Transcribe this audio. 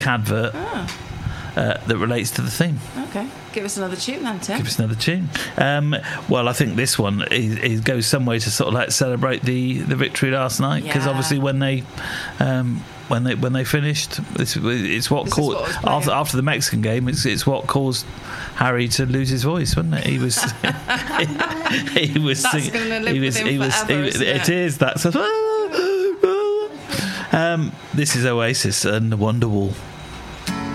advert that relates to the theme. Okay, give us another tune then, Tim. Give us another tune. Well, I think this one goes some way to sort of like celebrate the victory last night, because obviously when they finished, it's what caused after the Mexican game. It's what caused Harry to lose his voice, wasn't it? He was he was That's singing. going to live with him forever, isn't it? It is. That's this is Oasis and Wonderwall.